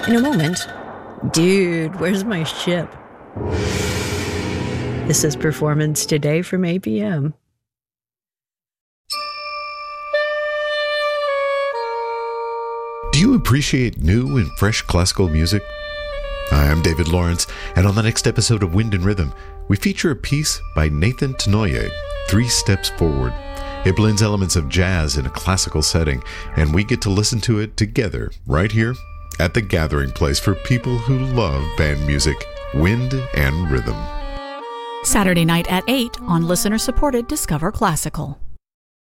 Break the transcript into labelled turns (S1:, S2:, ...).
S1: In a moment, dude, where's my ship? This is Performance Today from APM.
S2: Do you appreciate new and fresh classical music? Hi, I'm David Lawrence, and on the next episode of Wind and Rhythm, we feature a piece by Nathan Tenoye, 3 Steps Forward. It blends elements of jazz in a classical setting, and we get to listen to it together right here at the gathering place for people who love band music, Wind and Rhythm.
S3: Saturday night at 8 on listener-supported Discover Classical.